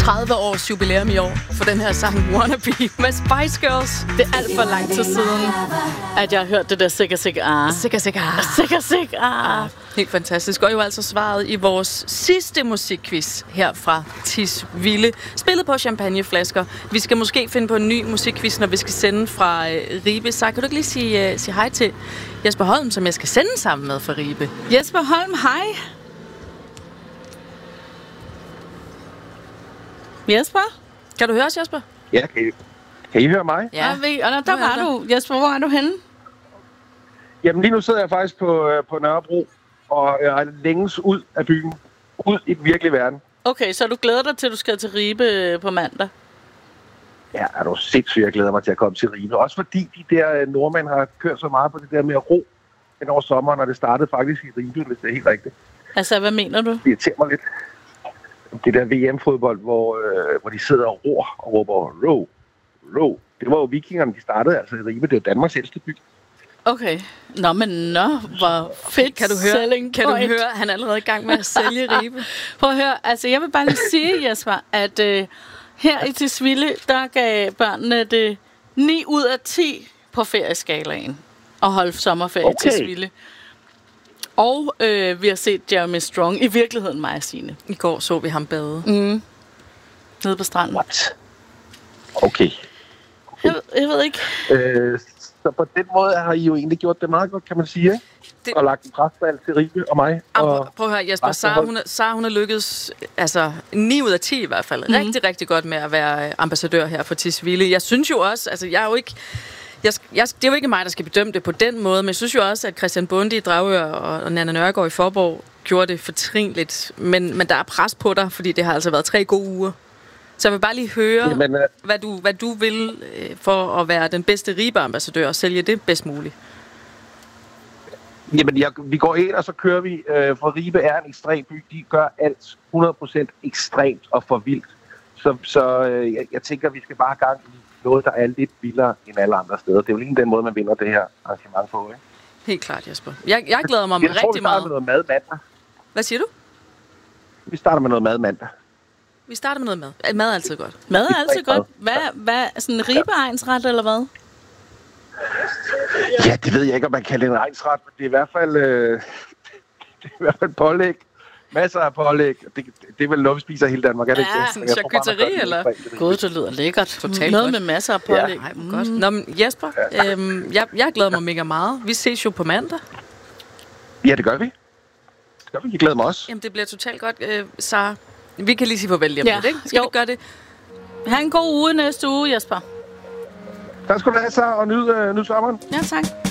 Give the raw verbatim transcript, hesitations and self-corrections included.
tredive års jubilæum i år for den her sang Wannabe med Spice Girls. Det er alt for lang tid siden, at jeg har hørt det der sikker, sikker, ah. Sikker, sikker, ah. Sikker, sikker, ah. Helt fantastisk. Og jo altså svaret i vores sidste musikquiz her fra Tisvilde. Spillet på champagneflasker. Vi skal måske finde på en ny musikquiz, når vi skal sende fra øh, Ribe. Så kan du ikke lige sige, øh, sige hej til Jesper Holm, som jeg skal sende sammen med fra Ribe? Jesper Holm, hej. Jesper? Kan du høre os, Jesper? Ja, kan I, kan I høre mig? Ja, ja vi, og der, der var du. Jesper, hvor er du henne? Jamen lige nu sidder jeg faktisk på, på Nørrebro, og jeg er længes ud af byen. Ud i den virkelige verden. Okay, så du glæder dig til, at du skal til Ribe på mandag? Ja, er du sindssygt, jeg glæder mig til at komme til Ribe. Også fordi de der nordmænd har kørt så meget på det der med at ro hen over sommeren, og det startede faktisk i Ribe, hvis det er helt rigtigt. Altså, hvad mener du? Det irriterer mig lidt. Det der V M-fodbold, hvor, øh, hvor de sidder og ror og råber row, row. Det var jo vikingerne, de startede altså i Ribe. Det er jo Danmarks ældste by. Okay. Nå, men nå, hvor fedt. Kan du høre, kan du høre han er allerede i gang med at sælge Ribe? Prøv at høre, altså jeg vil bare lige sige, Jesper, at øh, her i Tisvilde, der gav børnene det ni ud af ti på ferieskalaen at holde sommerferie okay. i Tisvilde. Og øh, vi har set Jeremy Strong i virkeligheden, mig og Signe. I går så vi ham bade. Mm. Nede på stranden. What? Okay. okay. Jeg, jeg ved ikke. Øh, så på den måde har I jo egentlig gjort det meget godt, kan man sige, ikke? Det... Og lagt en presbald til Ribe og mig. Am, og prøv at høre, Jesper. Sara, hun, Sara, hun har lykkedes altså ni ud af ti i hvert fald. Mm. Rigtig, rigtig godt med at være ambassadør her for Tisvilde. Jeg synes jo også, altså jeg er jo ikke... Jeg, jeg, det er jo ikke mig, der skal bedømme det på den måde, men jeg synes jo også, at Christian Bonde i Dragør og, og Nanna Nørgaard i Forborg gjorde det fortrinligt. Men, men der er pres på dig, fordi det har altså været tre gode uger. Så jeg vil bare lige høre, Jamen, uh... hvad, du, hvad du vil øh, for at være den bedste Ribe-ambassadør og sælge det bedst muligt. Jamen, jeg, vi går ind, og så kører vi. Øh, for Ribe er en ekstrem by. De gør alt hundrede procent ekstremt og for vildt. Så, så øh, jeg, jeg tænker, vi skal bare have gang i noget, der er lidt vildere end alle andre steder. Det er jo lige den måde, man vinder det her arrangement på, ikke? Helt klart, Jesper. Jeg, jeg glæder mig jeg rigtig tror, vi meget. med noget mad mandag. Hvad siger du? Vi starter med noget mad mandag. Vi starter med noget mad. Mad er altid godt. Mad er altid godt. Hvad, hvad sådan en ribe-egnsret, eller hvad? Ja, det ved jeg ikke, om man kalder det en egnsret, men det er i hvert fald, øh, det er i hvert fald pålæg. Masser af pålæg. Det, det er vel noget, vi spiser i hele Danmark, er det ja, ikke? Ja, charcuterie, eller? Gud, det lyder lækkert. Totalt noget godt. med masser af pålæg. Ja, ej, hvor godt. Nå, men Jesper, ja. øhm, jeg, jeg glæder mig mega meget. Vi ses jo på mandag. Ja, det gør vi. Det gør vi. Jeg glæder mig også. Jamen, det bliver totalt godt. Øh, Sara, vi kan lige sige farvel lige om ja. lidt, ikke? Skal jo. vi gøre det? Ha' en god uge næste uge, Jesper. Tak skal du have, Sara, og nyd, øh, nyd sommeren. Ja, tak.